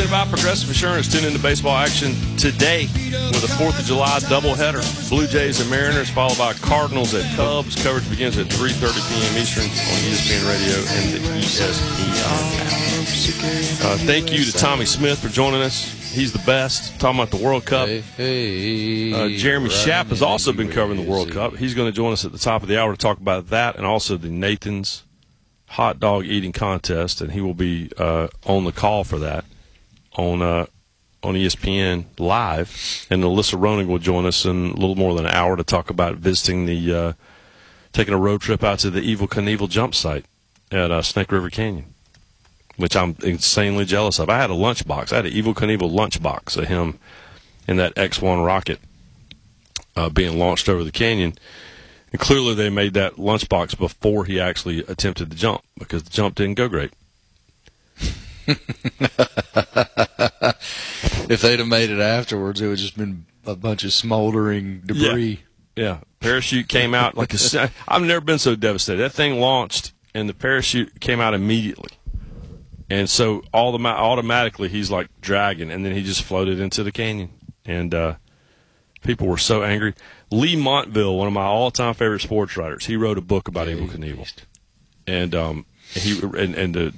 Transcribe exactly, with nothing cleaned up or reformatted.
you by Progressive Insurance. Tune into baseball action today with a fourth of July doubleheader. Blue Jays and Mariners, followed by Cardinals at Cubs. Coverage begins at three thirty p.m. Eastern on E S P N Radio and the E S P N app. Uh, thank you to Tommy Smith for joining us. He's the best. Talking about the World Cup. Hey, hey, uh, Jeremy Schaap has also been covering the World Cup. He's going to join us at the top of the hour to talk about that and also the Nathan's hot dog eating contest, and he will be uh, on the call for that on uh, on E S P N Live. And Alyssa Roning will join us in a little more than an hour to talk about visiting the uh, taking a road trip out to the Evel Knievel jump site at uh, Snake River Canyon, which I'm insanely jealous of. I had a lunchbox. I had an Evel Knievel lunchbox of him in that X one rocket uh, being launched over the canyon. And clearly they made that lunchbox before he actually attempted the jump because the jump didn't go great. If they'd have made it afterwards, it would have just been a bunch of smoldering debris. Yeah, yeah. Parachute came out like a... I've never been so devastated. That thing launched, and the parachute came out immediately. And so all the automatically he's like dragging, and then he just floated into the canyon. And uh, people were so angry. Lee Montville, one of my all-time favorite sports writers, he wrote a book about Evel Knievel. And um, he and, and the